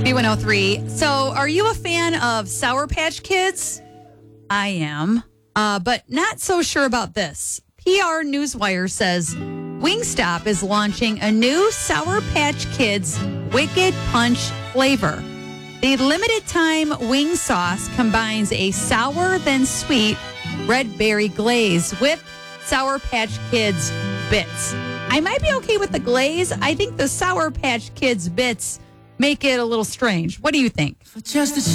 B103. So, are you a fan of Sour Patch Kids? I am, but not so sure about this. PR Newswire says Wingstop is launching a new Sour Patch Kids Wicked Punch flavor. The limited time wing sauce combines a sour then sweet red berry glaze with Sour Patch Kids bits. I might be okay with the glaze. I think the Sour Patch Kids bits make it a little strange. What do you think? For just a